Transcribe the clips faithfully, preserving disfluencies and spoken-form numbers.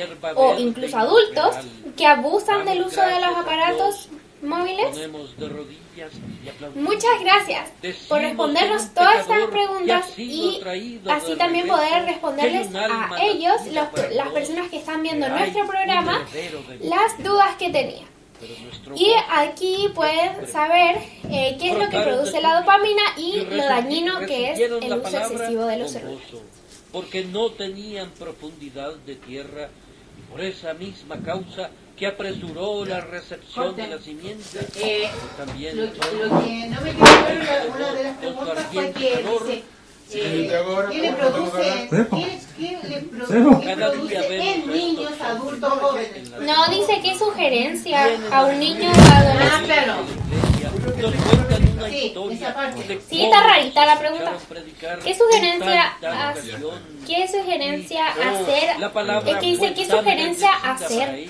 o incluso adultos que abusan del uso de los aparatos móviles? Muchas gracias por respondernos todas estas preguntas y así también poder responderles a ellos, los, las personas que están viendo nuestro programa, las dudas que tenían. Y aquí pueden saber eh, qué es lo que produce la dopamina y lo dañino que es el uso excesivo de los celulares. Porque no tenían profundidad de tierra y por esa misma causa que apresuró la recepción de la simiente. Eh, también lo, lo que no me quedó claro, una de las preguntas fue que dice, eh, ¿qué le produce, qué, qué le produce, qué produce en niños, adultos, jóvenes? No, dice qué sugerencia a un niño o adolescente. Ah, claro. Sí, esa parte. Sí, está rarita la pregunta. ¿Qué sugerencia, ¿qué sugerencia hacer? Es que dice, ¿qué sugerencia hacer?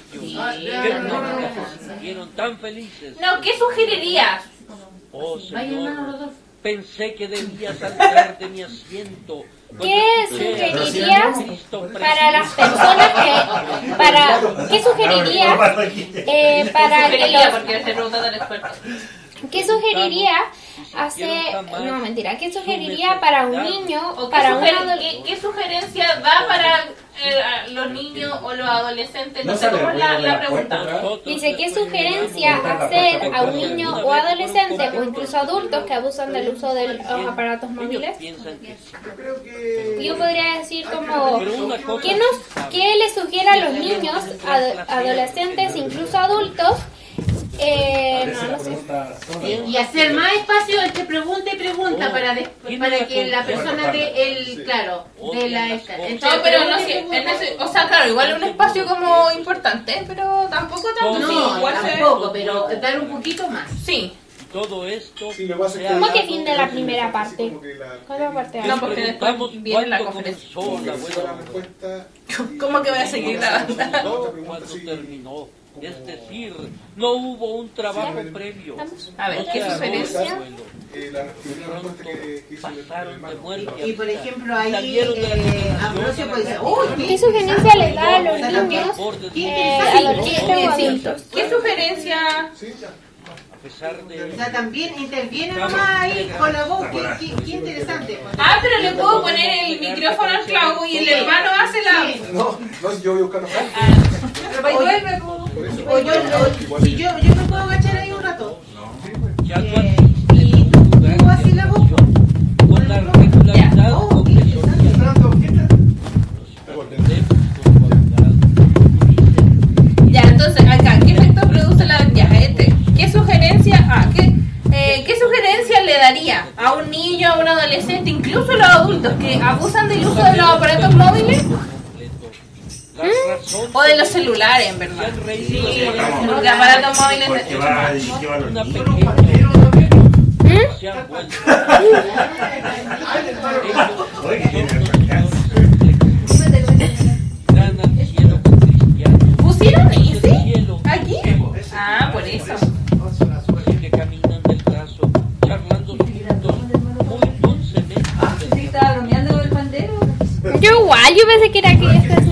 No, ¿qué sugerirías? Oh, Señor, pensé que debía saltar de mi asiento. ¿Qué sugerirías para las personas que, para, qué sugerirías eh, para que los, ¿qué sugeriría hacer, no mentira, qué sugeriría para un niño o para un adolescente? ¿Qué, ¿Qué sugerencia da para eh, los niños o los adolescentes? No sé cómo es la, la pregunta. Dice, ¿qué sugerencia hacer a un niño o adolescente o incluso adultos que abusan del uso de los aparatos móviles? Yo podría decir como, ¿qué, nos, qué le sugiere a los niños, ad, adolescentes, incluso adultos? Eh, no, no sé. Y hacer más espacio entre pregunta y pregunta para después, para que la persona dé el, claro, de la esta. No, pero no sé, en ese, o sea, claro, igual es un espacio como importante, pero tampoco tanto. No, sí, igual tampoco, se... pero dar un poquito más. Sí. Todo esto. ¿Cómo que fin de la primera parte? ¿Cuál parte? No, porque después viene la conferencia. ¿Cómo que voy a seguir grabando? Cuando terminó. Es decir, no hubo un trabajo previo. A ver, ¿qué sugerencia? Y por ejemplo, ahí eh, Ambrosio puede decir, uy, ¿qué sugerencia le da a los niños, eh, adolescentes o adultos? ¿Qué sugerencia? O sea, también interviene mamá ahí con la voz, qué, qué, qué interesante. Ah, pero le puedo poner el micrófono al clavo y el hermano hace la... No, no, yo voy a buscar O yo, o, si yo, yo me puedo agachar ahí un rato. Ya tú eh, y tú así la voz. Con la regularidad oh, con que Ya, entonces, acá, ¿qué efectos produce la... Ya, este, ¿qué sugerencia... Ah, ¿qué, eh, ¿qué sugerencia le daría a un niño, a un adolescente, incluso a los adultos que abusan del uso de los aparatos móviles? ¿Mm? O de los celulares, en verdad. Sí, porque aparatos móviles... Porque va dirigido a los niños. ¿Pusieron ese? ¿Aquí? Ah, por eso. Que caminan del brazo, charlando juntos, muy dulcemente. ¿Sí estaba bromeando con el pandero? Yo igual, yo pensé que era que...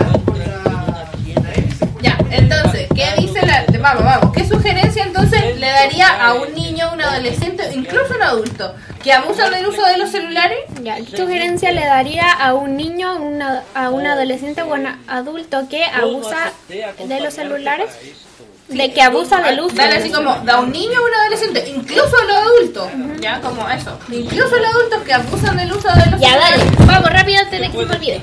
Ya, entonces, ¿qué dice la... Vamos, vamos, ¿qué sugerencia entonces le daría a un niño, un adolescente, incluso a un adulto, que abusan del uso de los celulares? Ya, ¿qué sugerencia le daría a un niño, una, a un adolescente o un adulto que abusa de los celulares? De que abusa del uso. Dale así como, da un niño o un adolescente, incluso a los adultos. Uh-huh. Ya, como eso. Incluso a los adultos que abusan del uso de los ya, celulares. Ya, dale, vamos, rápido antes de que se me olvide.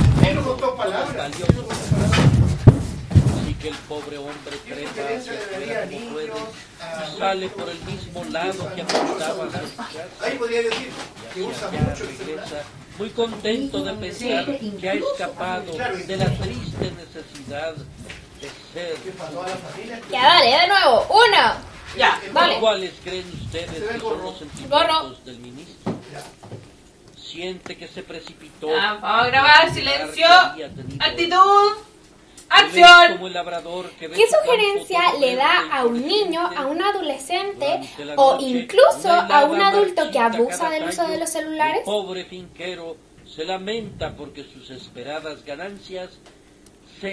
Así que el pobre hombre trepa hacia afuera como puede y sale por el mismo lado que apuntaba hacia su casa. Ahí podría decir que usa mucho el celular. Muy contento de pensar que ha escapado de la triste necesidad de ser. Ya, dale, de nuevo, uno. Ya, vale. ¿Cuáles creen ustedes que son los sentimientos del ministro? Siente que se precipitó. Ah, vamos a grabar, silencio, actitud, acción. ¿Qué sugerencia le da a un niño, a un adolescente o incluso a un adulto que abusa del uso de los celulares? El pobre finquero se lamenta porque sus esperadas ganancias